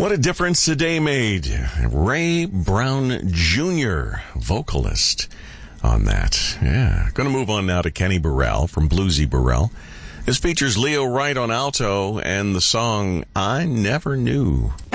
What a difference a day made. Ray Brown Jr., vocalist on that. Yeah. Going to move on now to Kenny Burrell from Bluesy Burrell. This features Leo Wright on alto and the song I Never Knew.